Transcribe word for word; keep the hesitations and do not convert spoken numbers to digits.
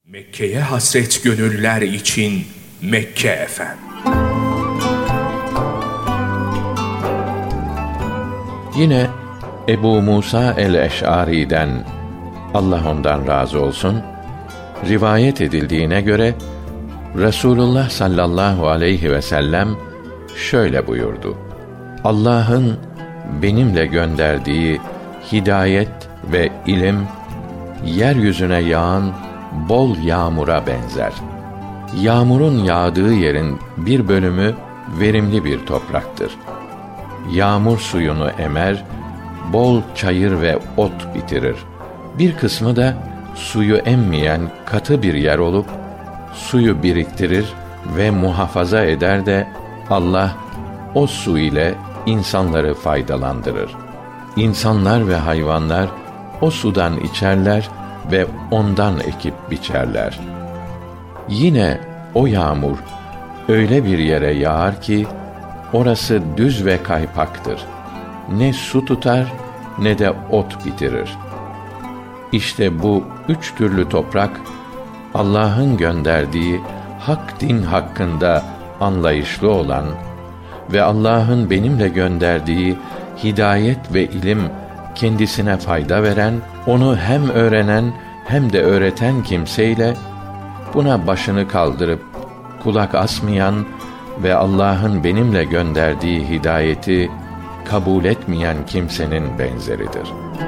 Mekke'ye hasret gönüller için Mekke F M. Yine Ebu Musa el-Eş'ari'den, Allah ondan razı olsun, rivayet edildiğine göre Resulullah sallallahu aleyhi ve sellem şöyle buyurdu: Allah'ın benimle gönderdiği hidayet ve ilim, yeryüzüne yağan bol yağmura benzer. Yağmurun yağdığı yerin bir bölümü verimli bir topraktır. Yağmur suyunu emer, bol çayır ve ot bitirir. Bir kısmı da suyu emmeyen katı bir yer olup, suyu biriktirir ve muhafaza eder de Allah o su ile insanları faydalandırır. İnsanlar ve hayvanlar o sudan içerler ve ondan ekip biçerler. Yine o yağmur öyle bir yere yağar ki orası düz ve kaypaktır. Ne su tutar ne de ot bitirir. İşte bu üç türlü toprak, Allah'ın gönderdiği hak din hakkında anlayışlı olan ve Allah'ın benimle gönderdiği hidayet ve ilim kendisine fayda veren, onu hem öğrenen hem de öğreten kimseyle, buna başını kaldırıp kulak asmayan ve Allah'ın benimle gönderdiği hidayeti kabul etmeyen kimsenin benzeridir.